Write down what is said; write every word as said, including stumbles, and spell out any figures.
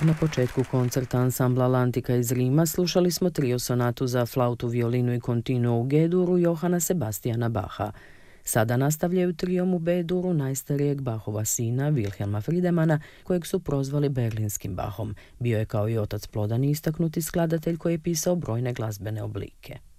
Na početku koncerta ansambla Lantika iz Rima slušali smo trio sonatu za flautu, violinu i kontinuo u G-duru Johana Sebastijana Bacha. Sada nastavljaju triom u B-duru najstarijeg Bachova sina Wilhelma Friedemana, kojeg su prozvali berlinskim Bachom. Bio je kao i otac plodan i istaknuti skladatelj koji je pisao brojne glazbene oblike.